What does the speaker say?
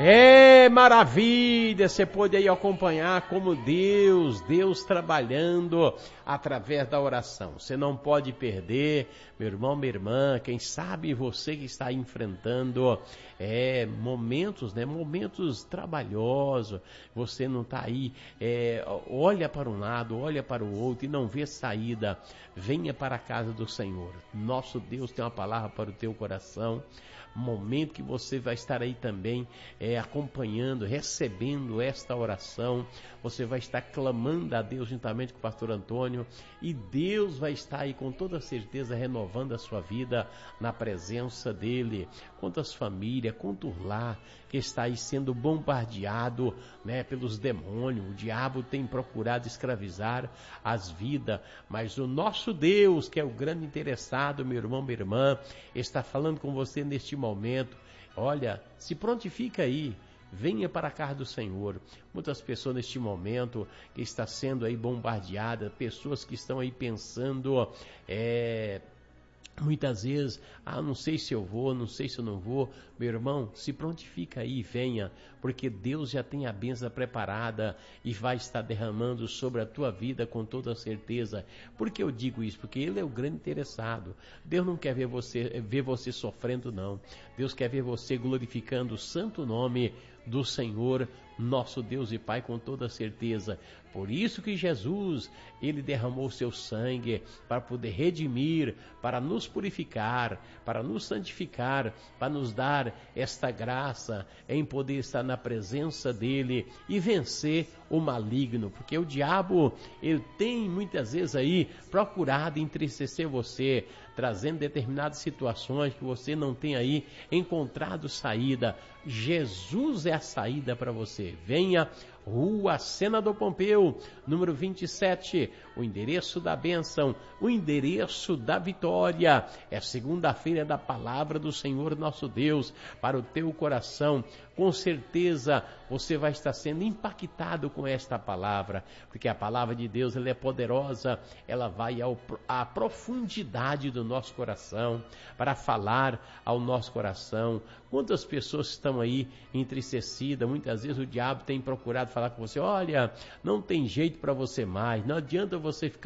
É maravilha, você pode aí acompanhar como Deus trabalhando através da oração. Você não pode perder, meu irmão, minha irmã, quem sabe você que está enfrentando momentos, né? Momentos trabalhosos, você não está aí, olha para um lado, olha para o outro e não vê saída. Venha para a casa do Senhor. Nosso Deus tem uma palavra para o teu coração. Momento que você vai estar aí também acompanhando, recebendo esta oração, você vai estar clamando a Deus juntamente com o pastor Antônio e Deus vai estar aí com toda certeza renovando a sua vida na presença dele. Quantas famílias, quantos lar que está aí sendo bombardeado, né, pelos demônios, o diabo tem procurado escravizar as vidas, mas o nosso Deus, que é o grande interessado, meu irmão, minha irmã, está falando com você neste momento. Olha, se prontifica aí, venha para a casa do Senhor. Muitas pessoas neste momento que está sendo aí bombardeada, pessoas que estão aí pensando, muitas vezes, não sei se eu vou, não sei se eu não vou. Meu irmão, se prontifica aí, venha, porque Deus já tem a bênção preparada e vai estar derramando sobre a tua vida com toda certeza. Por que eu digo isso? Porque Ele é o grande interessado. Deus não quer ver você sofrendo, não. Deus quer ver você glorificando o santo nome do Senhor, nosso Deus e Pai, com toda certeza. Por isso que Jesus, Ele derramou seu sangue para poder redimir, para nos purificar, para nos santificar, para nos dar esta graça em poder estar na presença dEle e vencer o maligno, porque o diabo, ele tem muitas vezes aí procurado entristecer você, trazendo determinadas situações que você não tem aí encontrado saída. Jesus é a saída para você. Venha, Rua Senador Pompeu, número 27, o endereço da bênção, o endereço da vitória. É segunda-feira da palavra do Senhor nosso Deus para o teu coração. Com certeza você vai estar sendo impactado com esta palavra, porque a palavra de Deus, ela é poderosa, ela vai à profundidade do nosso coração, para falar ao nosso coração. Quantas pessoas estão aí entristecidas, muitas vezes o diabo tem procurado falar com você, olha, não tem jeito para você mais, não adianta você ficar